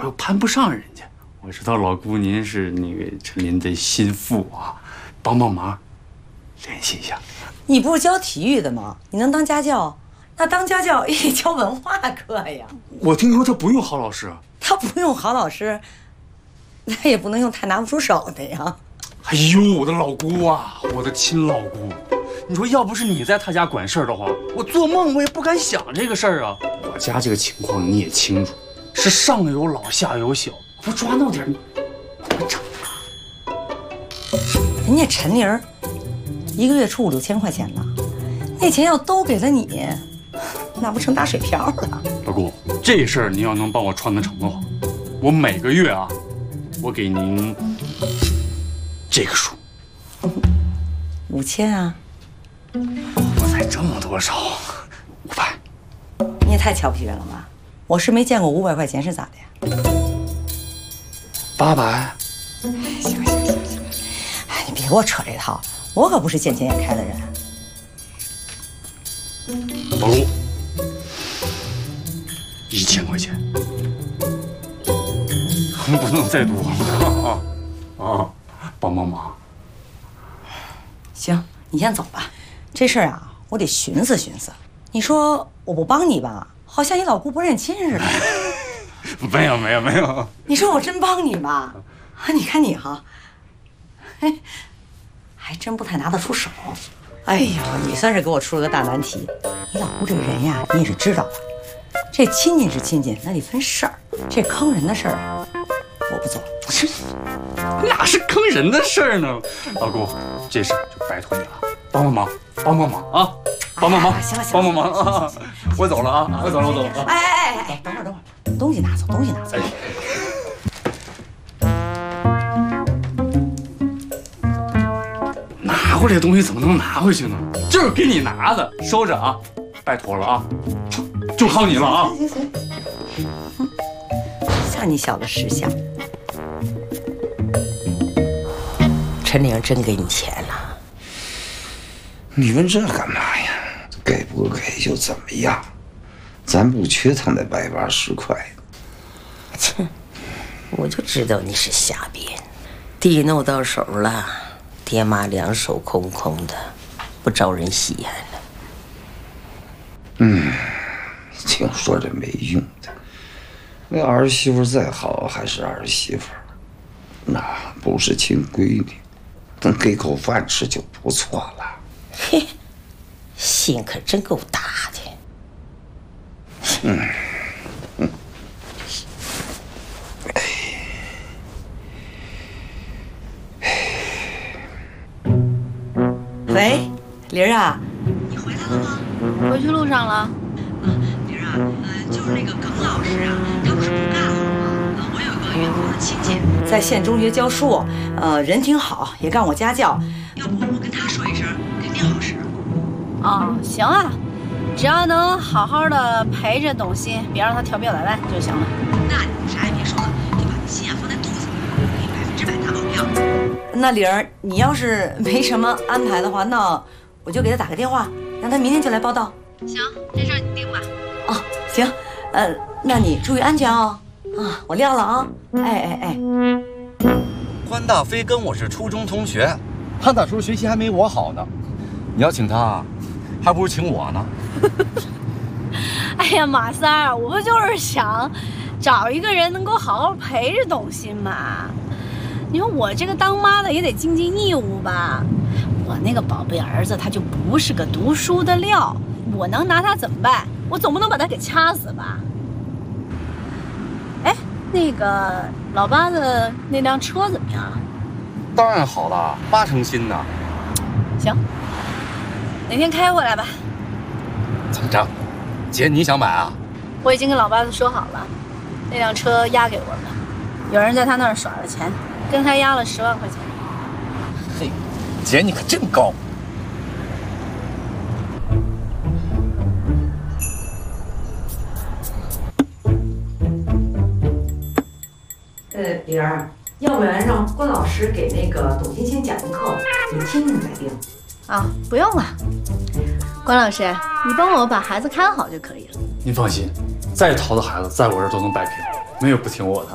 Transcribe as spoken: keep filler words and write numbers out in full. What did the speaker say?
又攀不上人家。我知道老姑您是那个陈林的心腹啊，帮帮忙，联系一下。 你不是教体育的吗？你能当家教？那当家教也得教文化课呀。 我听说他不用好老师。 他不用好老师，那也不能用他拿不出手的呀。 哎呦，我的老姑啊，我的亲老姑，你说要不是你在他家管事儿的话，我做梦我也不敢想这个事儿啊。我家这个情况你也清楚，是上有老下有小，不抓弄点怎么整啊？ 人家陈玲儿一个月出五六千块钱呢，那钱要都给了你，那不成打水漂了？ 老姑，这事儿您要能帮我串得成的话，我每个月啊，我给您这个数， 五千啊？ 我才这么多少？五百？ 你也太瞧不起人了吧？我是没见过五百块钱是咋的呀？ 八百？ 行行行行，哎，你别给我扯这套，我可不是见钱眼开的人。 老姑，一千块钱，不能再多了啊啊！帮帮忙。 行，你先走吧。这事儿啊，我得寻思寻思。你说我不帮你吧，好像你老姑不认亲似的。 没有没有没有。 你说我真帮你吧？你看你哈，嘿，还真不太拿得出手。哎呦，你算是给我出了个大难题。你老姑这个人呀，你也是知道的。这亲戚是亲戚，那得分事儿。这坑人的事儿，我不做。 哪是坑人的事儿呢？老姑，这事儿就拜托你了，帮帮忙，帮帮忙啊！帮帮忙， 行了行了， 帮帮忙啊！我走了啊，我走了，我走了。 哎哎哎哎，等会儿等会儿，东西拿走，东西拿走。 拿回来东西怎么能拿回去呢？就是给你拿的，收着啊，拜托了啊，就靠你了啊！ 行行行，像你小子识相。陈玲真给你钱了？ 你问这干嘛呀？给不给又怎么样？咱不缺他那百八十块。 切，我就知道你是瞎编。地弄到手了，爹妈两手空空的，不招人稀罕了。 嗯，净说这没用的。那儿媳妇再好还是儿媳妇，那不是亲闺女，能给口饭吃就不错了。 嘿，心可真够大的。 嗯嗯， 喂，玲儿啊， 你回来了吗？ 回去路上了。 啊，玲儿啊，呃，就是那个耿老师啊，他不是不干了吗？呃，我有一个远房的亲戚， 在县中学教书，呃，人挺好，也干我家教。 要不我跟他说一声，肯定好使。 哦，行啊，只要能好好的陪着董欣，别让他调皮捣蛋就行了。 那你啥也别说了，就把那心啊放在肚子里，可以百分之百拿好票。 那玲儿，你要是没什么安排的话，那我就给他打个电话，让他明天就来报道。 行，这事儿你定吧。 哦，行，呃，那你注意安全哦。啊，我撂了啊。哎哎哎。 关大飞跟我是初中同学，他那时候学习还没我好呢。你要请他，还不如请我呢。 哎呀，马三儿，我不就是想找一个人能够好好陪着董欣吗？你说我这个当妈的也得尽尽义务吧。我那个宝贝儿子他就不是个读书的料，我能拿他怎么办？我总不能把他给掐死吧？哎，那个老八的那辆车怎么样？ 当然好了，八成新呢。 行，哪天开回来吧。 怎么着，姐你想买啊？ 我已经跟老八子说好了，那辆车押给我了，有人在他那儿耍了钱，跟他押了十万块钱。 嘿，姐你可真高。 呃，玲儿，要不然让关老师给那个董欣欣讲一课，你听听再定。 啊，不用了，关老师，你帮我把孩子看好就可以了。 您放心，再淘的孩子在我这儿都能摆平，没有不听我的。